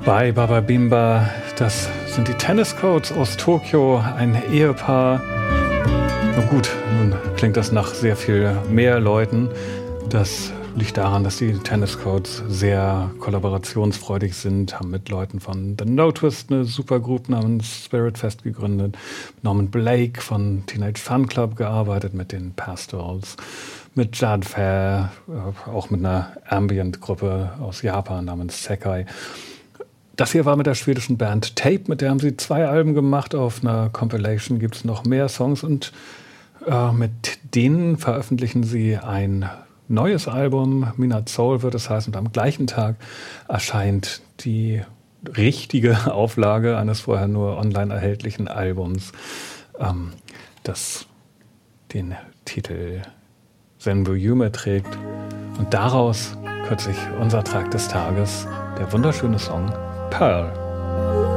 Bei Baba Bimba, das sind die Tennis Codes aus Tokio, ein Ehepaar. Na gut, nun klingt das nach sehr viel mehr Leuten. Das liegt daran, dass die Tennis Codes sehr kollaborationsfreudig sind, haben mit Leuten von The No Twist eine Supergroup namens Spirit Fest gegründet, Norman Blake von Teenage Fan Club gearbeitet, mit den Pastorals, mit Jad Fair, auch mit einer Ambient-Gruppe aus Japan namens Sekai. Das hier war mit der schwedischen Band Tape, mit der haben sie 2 Alben gemacht. Auf einer Compilation gibt es noch mehr Songs und mit denen veröffentlichen sie ein neues Album, Midnight Soul wird es heißen, und am gleichen Tag erscheint die richtige Auflage eines vorher nur online erhältlichen Albums, das den Titel Senbu Yume trägt. Und daraus kürzlich unser Track des Tages, der wunderschöne Song Pearl.